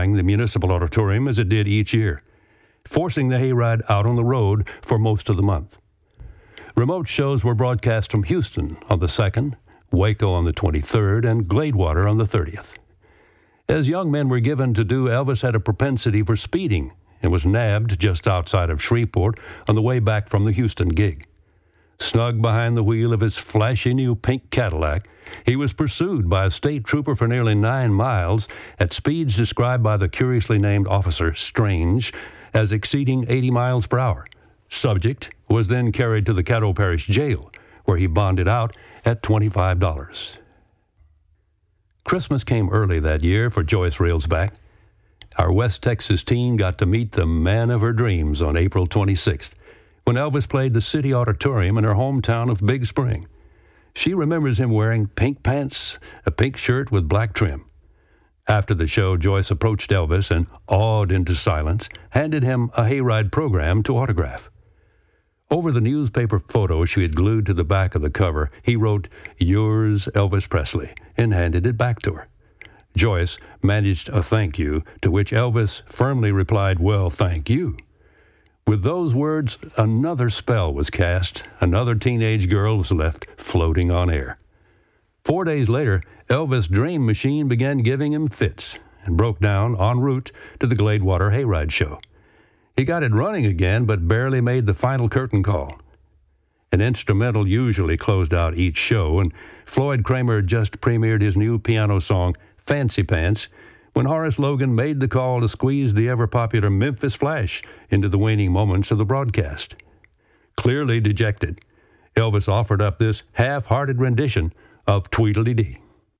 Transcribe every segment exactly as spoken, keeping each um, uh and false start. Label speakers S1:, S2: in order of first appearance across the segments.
S1: occupying the Municipal Auditorium as it did each year, forcing the hayride out on the road for most of the month. Remote shows were broadcast from Houston on the second, Waco on the twenty-third, and Gladewater on the thirtieth. As young men were given to do, Elvis had a propensity for speeding and was nabbed just outside of Shreveport on the way back from the Houston gig. Snug behind the wheel of his flashy new pink Cadillac, he was pursued by a state trooper for nearly nine miles at speeds described by the curiously named officer Strange as exceeding eighty miles per hour. Subject was then carried to the Caddo Parish Jail, where he bonded out at twenty-five dollars. Christmas came early that year for Joyce Railsback. Our West Texas teen got to meet the man of her dreams on April twenty-sixth, when Elvis played the City Auditorium in her hometown of Big Spring. She remembers him wearing pink pants, a pink shirt with black trim. After the show, Joyce approached Elvis and, awed into silence, handed him a hayride program to autograph. Over the newspaper photo she had glued to the back of the cover, he wrote, "Yours, Elvis Presley," and handed it back to her. Joyce managed a thank you, to which Elvis firmly replied, "Well, thank you." With those words, another spell was cast. Another teenage girl was left floating on air. Four days later, Elvis' dream machine began giving him fits and broke down en route to the Gladewater Hayride show. He got it running again, but barely made the final curtain call. An instrumental usually closed out each show, and Floyd Kramer just premiered his new piano song, Fancy Pants, when Horace Logan made the call to squeeze the ever-popular Memphis Flash into the waning moments of the broadcast. Clearly dejected, Elvis offered up this half-hearted rendition of Tweedledee.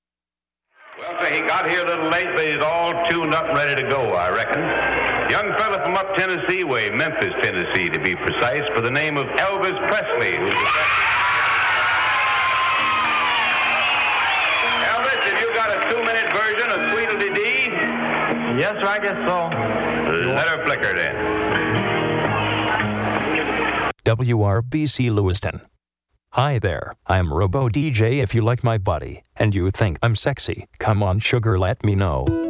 S2: Well, sir, he got here a little late, but he's all tuned up and ready to go, I reckon. Young fella from up Tennessee way, Memphis, Tennessee, to be precise, for the name of Elvis Presley, who's the Elvis, have you got a two-minute version of Tweedledee?
S3: Yes, sir, I guess so.
S2: Let her flicker, then.
S4: W R B C Lewiston. Hi there, I'm Robo D J. If you like my body, and you think I'm sexy, come on sugar, let me know.